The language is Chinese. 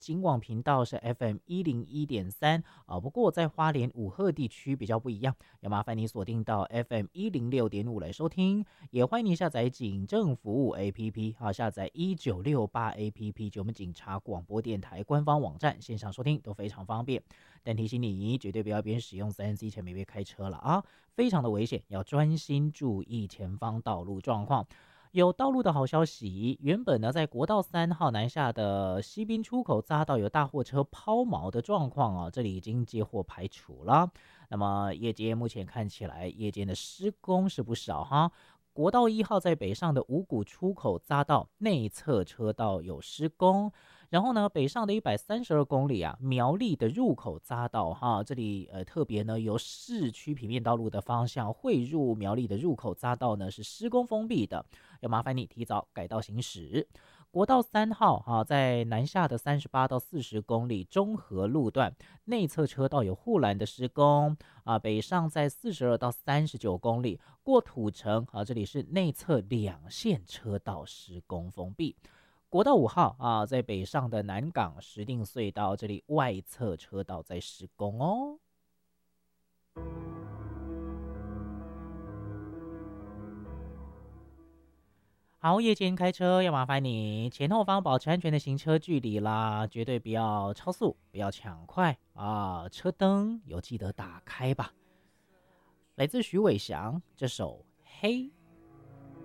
警广频道是 FM101.3不过在花莲五鹤地区比较不一样，要麻烦你锁定到 FM106.5来收听，也欢迎你下载警政服务 APP 下载1968 APP， 就我们警察广播电台官方网站，线上收听都非常方便。但提醒你，绝对不要边使用3C 前面别开车了啊，非常的危险，要专心注意前方道路状况。有道路的好消息，原本呢在国道3号南下的西滨出口匝道有大货车抛锚的状况这里已经接获排除了。那么夜间目前看起来夜间的施工是不少哈。国道1号在北上的五股出口匝道内侧车道有施工，然后呢北上的132公里苗栗的入口匝道这里特别呢由市区平面道路的方向汇入苗栗的入口匝道呢是施工封闭的，要麻烦你提早改道行驶。国道3号在南下的38到40公里中和路段内侧车道有护栏的施工北上在42到39公里过土城这里是内侧2线车道施工封闭。国道5号在北上的南港石碇隧道这里外侧车道在施工哦。好，夜间开车要麻烦你前后方保持安全的行车距离啦，绝对不要超速，不要抢快车灯有记得打开吧。来自徐伟翔这首《黑》。